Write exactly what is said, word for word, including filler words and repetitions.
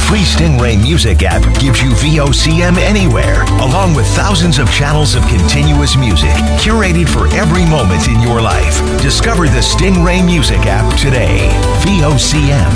free Stingray Music app gives you V O C M anywhere, along with thousands of channels of continuous music, curated for every moment in your life. Discover the Stingray Music app today. V O C M